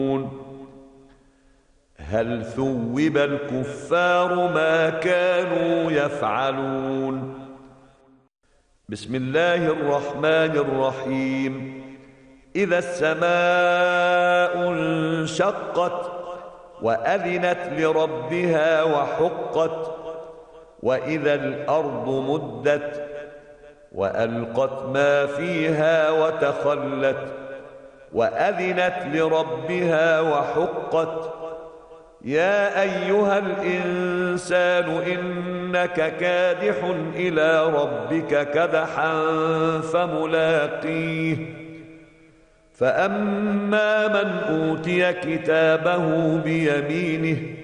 هل ثوب الكفار ما كانوا يفعلون. بسم الله الرحمن الرحيم. إذا السماء انشقت وأذنت لربها وحقت وإذا الأرض مدت وألقت ما فيها وتخلت وأذنت لربها وحقت. يا أيها الإنسان إنك كادح إلى ربك كدحا فملاقيه. فأما من أوتي كتابه بيمينه